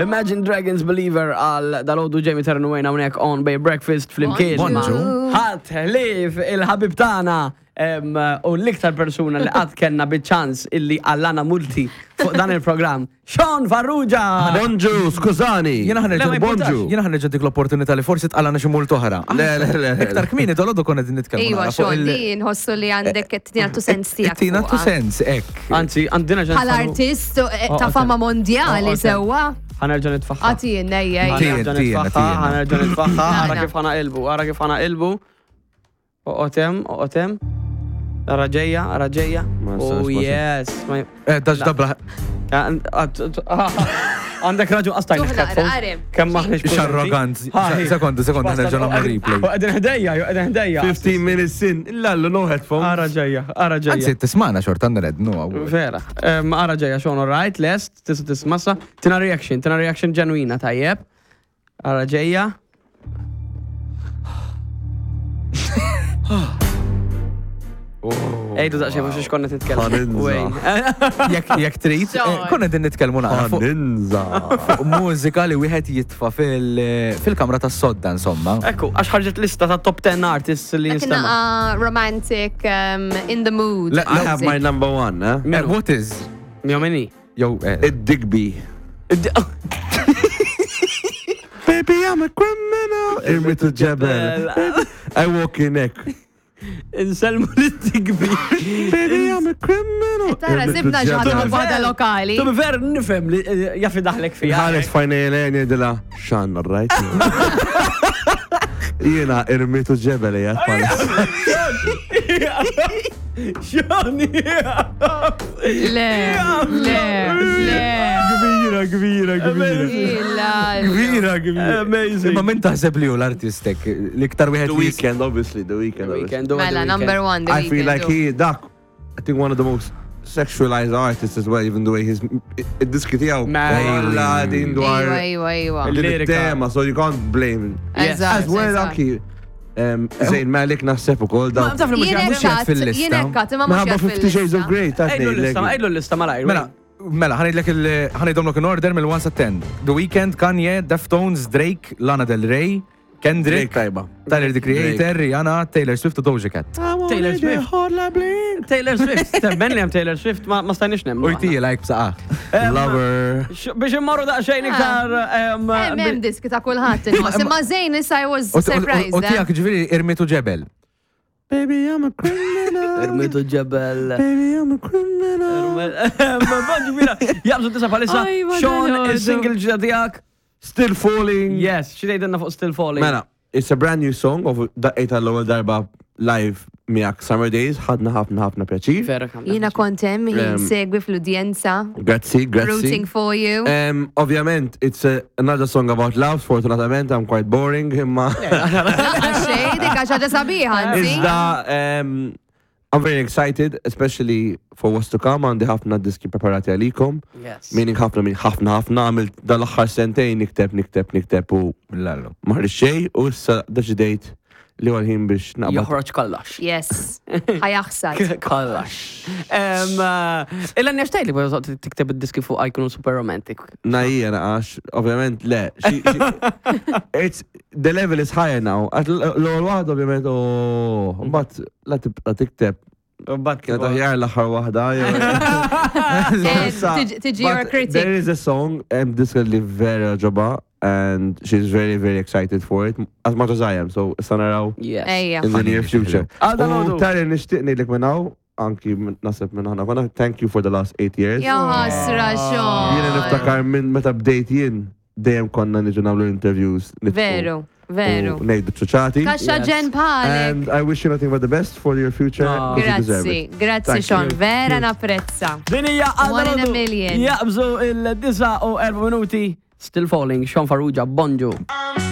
Imagine Dragons Believer għal dal-għodu Jamie Ternuena unek on Bay Breakfast fl-imkien. Ħat ħlif il-ħabib tana u l-iktar persuna li għad kenna bit-ċans illi għallana multi fuq dan il-program. Sean Farrugia! Bonġu, skużani! Jena ħanerġa bonġu. Jena ħanerġa dik l-opportunità li forsi tqallana xi multu oħra. Le. Iktar kmini tolgħodu konna din nitkellmu. Iwa, Sean, din ħossu li għandek tina tu sens tiegħek. Tina tu sens, ek. Anzi, għandina ġan. Bħal-artist ta' fama mondjali sewwa. ħanerġa nitfaħħa. Għatien, nejja. ħanerġa nitfaħħa, għara kif ħana ilbu. Oqotem. Ara ġeja. Oh, yes. Daġ dabra. Għandek raġu għastajn Kemm maħniġ X-arroganz. Sekondu, ħanerġa nagħmel replay. Għedin ħdejja. 15 minutes in, illallu no headphone. Ara ġeja. Anzi, tismana xort għandred, no. Vera. Ara ġeja, Sean, all right, lest, tismassa. Tina reaction ġenwina tajjeb. Ara ġeja. Ejdu daqxie mux konna titkellmu. Jek trid, konna din nitkellmu naqra. Mużika li wieħed jitfa fil-kamra tas-sodda insomma. Ekku, għax ħarġet lista ta' top 10 artists li Ekna romantic, in the mood. I have my number one, eh? What is? Mjomini. Jow, Id-Digby. Baby, I'm a criminal. Irmitu ġebel. I walk in ek. Inselmu l-Digby. Baby, I'm a criminal. Tara, sibna ġħadna bada lokali. Tu ver nifem li jaffi daħlek fija. Ħares fajnejlen jidila, xan, right? Jena irmitu ġebel jgħat palis. Xoni. Gbira. Amazing. Ma minn taħseb li hu l-artistek l-iktar wieħed The Weeknd, obviously, The Weeknd. Mela, number one, The I feel like Weeknd. I think one of the most sexualized artists as well, even the way id-diski tijaw. Mela, din dwar. Iwa. Il-tema, so you can't blame. As well, anki. Zejn Malik naħseb ukoll daw. Jienekkat, ma Maħabba 50 Shades of Grey, Ejdu l-lista malajr. Mela, ħanidomlok in order mill-1 sa 10. The Weeknd, Kanye, Deftones, Drake, Lana Del Rey, Kendrick, Tyler, The Creator, Rihanna, Taylor Swift u Doja Cat. Taylor Swift, temmen li għam Taylor Swift, ma stajnix nemmu. Ujti, like bsaqa. Lover. Biex immorru daqxajn iktar. Mem diski ta' kullħat. Ma zejn issa I was surprised. U tijak ġviri irmitu ġebel. Baby, I'm a criminal. Irmitu ġebel. Baby, I'm a criminal. Ġvira, jabżu tisa palissa. Sean, il-single ġadijak. Still Falling. Yes, xidejdenna fuq Still Falling. Mela, it's a brand new song of daqqejta l-ewwel darba live miegħek Summer Days, ħadna ħafna pjaċir. Jina kontem, segwi fl-udjenza. Grazzi. Rooting for you. Ovvjament, it's another song about love, fortunatament, I'm quite boring, imma. Għaxej, dik għaxħaġa sabiħa, Iżda, I'm very excited, especially for what's to come, għandi ħafna diski preparati għalikom. Meaning ħafna, għamil dal-axħar sentejn nikteb u maħri xej u issa daġidejt li għalħin biex naqbad. Joħroġ kollax. Yes, ħajaxsad. Kollax. Illa njaxtajt li tikteb id-diski fuq Icon Super Romantic. Najja naqax, ovvjament, le. The level is higher now. L-għol wahda, ovvjament, but la tikteb. Kena taħjar l-axar wahda. Tiġi your critic. There is a song, this li vera ġoba, and she's very, very excited for it, as much as I am, so sanaraw in the near future. Tari nishtiqni lik minnaw, anki nasib minn ħana, thank you for the last 8 years. Jasra, Sean. Jiena niftakar minn meta bdejt jien, dejjem konna niġu nagħmlu interviews. Veru. Nejdu ċuċati. Kaxa ġen palek. And I wish you nothing but the best for your future. Grazzi, Sean. Vera napprezza. Dinija One in a million. Jaqbżu il-9 u 4 minuti. Still Falling, Sean Farrugia, bonġu.